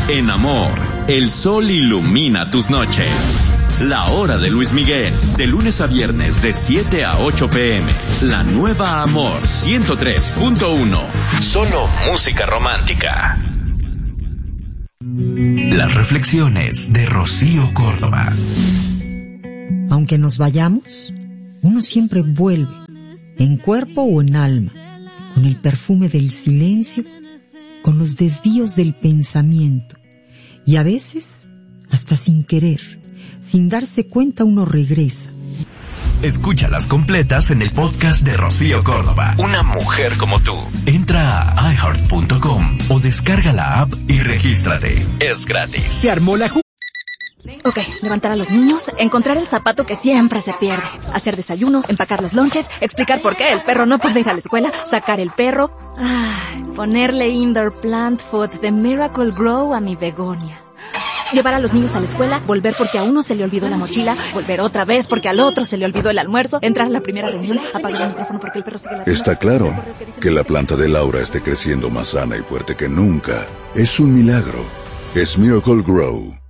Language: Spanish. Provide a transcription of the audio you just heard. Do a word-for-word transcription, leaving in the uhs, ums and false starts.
En amor, el sol ilumina tus noches. La Hora de Luis Miguel, de lunes a viernes de siete a ocho pm. La nueva Amor ciento tres punto uno. Solo música romántica. Las reflexiones de Rocío Córdoba. Aunque nos vayamos, uno siempre vuelve, en cuerpo o en alma, con el perfume del silencio, con los desvíos del pensamiento, y a veces, hasta sin querer, sin darse cuenta, uno regresa. Escúchalas completas en el podcast de Rocío Córdoba. Una mujer como tú. Entra a i heart punto com o descarga la app y regístrate. Es gratis. Se armó la ju... Ok, levantar a los niños, encontrar el zapato que siempre se pierde, hacer desayuno, empacar los lonches, explicar por qué el perro no puede ir a la escuela, sacar el perro, ay, ponerle indoor plant food de Miracle Grow a mi begonia. Llevar a los niños a la escuela, volver porque a uno se le olvidó la mochila, volver otra vez porque al otro se le olvidó el almuerzo, entrar a la primera reunión, apagar el micrófono porque el perro sigue la... Está claro que la planta de Laura esté creciendo más sana y fuerte que nunca. Es un milagro. Es Miracle Grow.